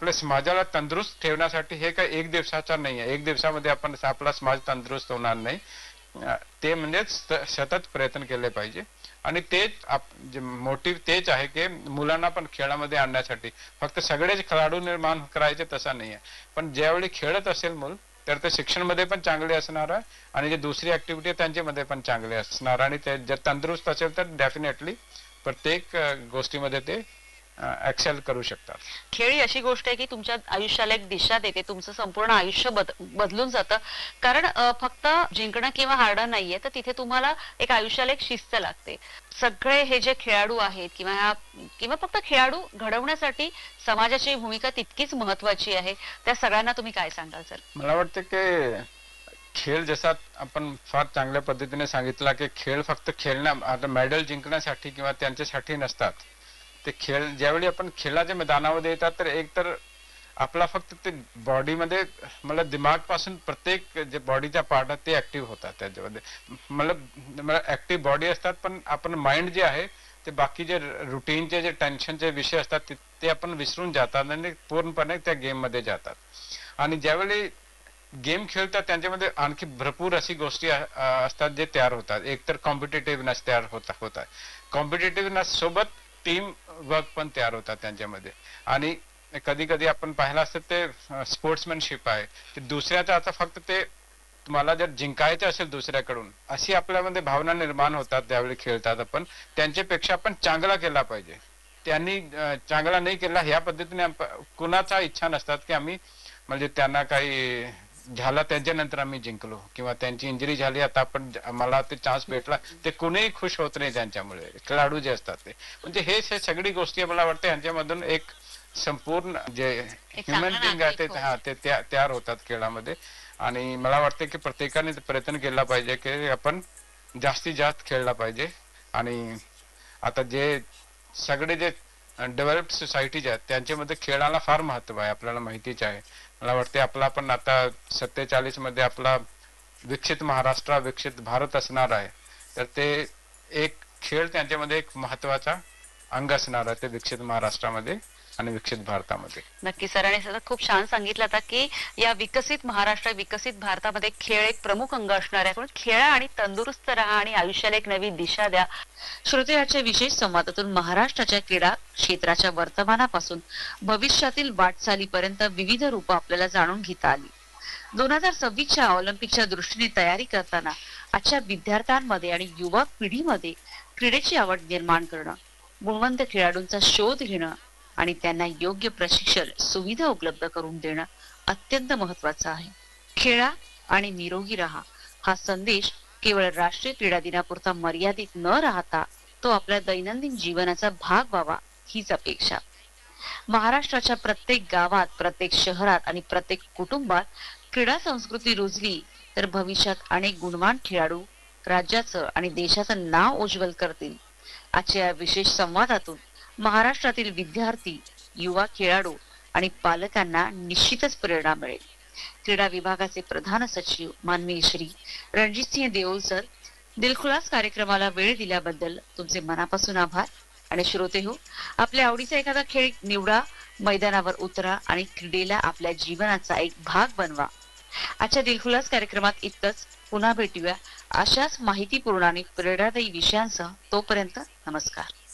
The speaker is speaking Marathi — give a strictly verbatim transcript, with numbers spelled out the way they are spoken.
आपल्या समाजाला तंदुरुस्त ठेवण्यासाठी हे काही एक दिवसाचा नाही आहे. एक दिवसामध्ये आपण आपला समाज तंदुरुस्त होणार नाही. ते म्हणजे सतत प्रयत्न केले पाहिजे आणि तेच मोटिव्ह तेच आहे की मुलांना पण खेळामध्ये आणण्यासाठी. फक्त सगळेच खेळाडू निर्माण करायचे तसा नाही आहे, पण ज्यावेळी खेळत असेल मूल तर ते शिक्षणमध्ये पण चांगले असणार आहे आणि जे दुसरी ऍक्टिव्हिटी त्यांच्यामध्ये पण चांगले असणार आणि ते जर तंदुरुस्त असेल तर डेफिनेटली प्रत्येक गोष्टीमध्ये ते एक्सेल करू शकतात. खेळ ही अशी गोष्ट आहे की तुमच्या आयुष्याला एक दिशा देते, तुमचं संपूर्ण आयुष्य बदलून जातं. कारण फक्त जिंकणं किंवा हारणं नाहीये, तर तिथे तुम्हाला एक आयुष्याला एक शिस्त लागते. सगळे हे जे खेळाडू आहेत किंवा ह्या किंवा फक्त खेळाडू घडवण्यासाठी समाजाची भूमिका तितकीच महत्वाची आहे. त्या सगळ्यांना तुम्ही काय सांगाल सर? मला वाटतं की खेळ जसा आपण फार चांगल्या पद्धतीने सांगितला की खेळ फक्त खेळण्या आता मेडल जिंकण्यासाठी किंवा त्यांच्यासाठी नसतात. ते खेळ ज्यावेळी आपण खेळाच्या मैदानामध्ये येतात तर एक तर आपला फक्त ते बॉडीमध्ये मला दिमाग पासून प्रत्येक जे बॉडीच्या पार्ट आहेत ते ऍक्टिव्ह होतात. त्याच्यामध्ये मला मला ऍक्टिव्ह बॉडी असतात, पण आपण माइंड जे आहे ते बाकी जे रुटीनचे जे टेन्शनचे विषय असतात ते आपण विसरून जातात आणि पूर्णपणे त्या गेम मध्ये जातात. आणि ज्यावेळी गेम खेळतात त्यांच्यामध्ये आणखी भरपूर अशी गोष्टी असतात जे तयार होतात. एक तर कॉम्पिटेटिव्हनेस तयार होता होतात कॉम्पिटेटिव्हनेस सोबत टीम वर्क पण तयार होतात त्यांच्यामध्ये. आणि कधी कधी आपण पाहिलं असतं ते स्पोर्ट्समॅनशिप आहे की दुसऱ्याचा आता फक्त ते तुम्हाला जर जिंकायचं असेल दुसऱ्याकडून अशी आपल्यामध्ये भावना निर्माण होतात त्यावेळी खेळतात. आपण त्यांच्यापेक्षा आपण चांगला केला पाहिजे, त्यांनी चांगला नाही केला ह्या पद्धतीने कुणाचा इच्छा नसतात की आम्ही म्हणजे त्यांना काही झाला त्यांच्यानंतर आम्ही जिंकलो किंवा त्यांची इंजुरी झाली आता आपण मला ते चान्स भेटला, ते कुणीही खुश होत नाही त्यांच्यामुळे. खेळाडू जे असतात ते म्हणजे हे सगळी गोष्टी मला वाटतं यांच्यामधून एक संपूर्ण जे ह्युमन बिंग आहे ते हा ते तयार होतात खेळामध्ये. आणि मला वाटतं की प्रत्येकाने प्रयत्न केला पाहिजे की आपण जास्तीत जास्त खेळला पाहिजे. आणि आता जे सगळे जे डेव्हलप्ड सोसायटीज आहेत त्यांच्यामध्ये खेळाला फार महत्व आहे, आपल्याला माहितीच आहे. मला वाटते आपला पण आता सत्तेचाळीस मध्ये आपला विकसित महाराष्ट्र विकसित भारत असणार आहे, तर ते एक खेळ त्यांच्यामध्ये एक महत्वाचा अंग असणार आहे ते विकसित महाराष्ट्रामध्ये आणि विकसित भारतामध्ये. नक्की सरांनी सर खूप छान सांगितलं होतं की या विकसित महाराष्ट्र विकसित भारतामध्ये खेळ एक प्रमुख अंग असणार आहे. खेळा आणि तंदुरुस्त राहा आणि आयुष्याला एक नवी दिशा द्या. श्रोत्यांच्या विशेष संवादातून महाराष्ट्राच्या क्रीडा क्षेत्राच्या वर्तमानापासून भविष्यातील वाटचालीपर्यंत विविध रूप आपल्याला जाणून घेता आली. दोन हजार सव्वीसच्या ऑलिम्पिकच्या दृष्टीने तयारी करताना आजच्या विद्यार्थ्यांमध्ये आणि युवा पिढीमध्ये क्रीडेची आवड निर्माण करणं, गुणवंत खेळाडूंचा शोध घेणं आणि त्यांना योग्य प्रशिक्षण सुविधा उपलब्ध करून देणं अत्यंत महत्वाचं आहे. खेळा आणि निरोगी राहा हा संदेश केवळ राष्ट्रीय क्रीडा दिनापुरता मर्यादित न राहता तो आपल्या दैनंदिन जीवनाचा भाग व्हावा हीच अपेक्षा. महाराष्ट्राच्या प्रत्येक गावात, प्रत्येक शहरात आणि प्रत्येक कुटुंबात क्रीडा संस्कृती रुजली तर भविष्यात अनेक गुणवान खेळाडू राज्याचं आणि देशाचं नाव उज्ज्वल करतील. आजच्या विशेष संवादातून महाराष्ट्रातील विद्यार्थी, युवा खेळाडू आणि पालकांना निश्चितच प्रेरणा मिळेल. क्रीडा विभागाचे प्रधान सचिव माननीय श्री रणजितसिंह देओल सर, दिलखुलास कार्यक्रमाला वेळ दिल्याबद्दल तुमचे मनापासून आभार. आणि श्रोते हो, आपल्या आवडीचा एखादा खेळ निवडा, मैदानावर उतरा आणि क्रीडेला आपल्या जीवनाचा एक भाग बनवा. आजच्या दिलखुलास कार्यक्रमात इतकंच. पुन्हा भेटूया अशाच माहितीपूर्ण आणि प्रेरणादायी विषयांसह. तोपर्यंत नमस्कार.